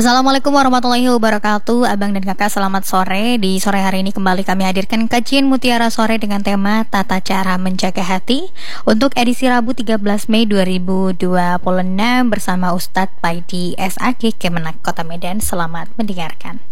Assalamualaikum warahmatullahi wabarakatuh. Abang dan kakak selamat sore. Di sore hari ini kembali kami hadirkan kajian Mutiara Sore dengan tema Tata Cara Menjaga Hati untuk edisi Rabu 13 Mei 2026 bersama Ustadz Paidi SAG Kemenak Kota Medan. Selamat mendengarkan.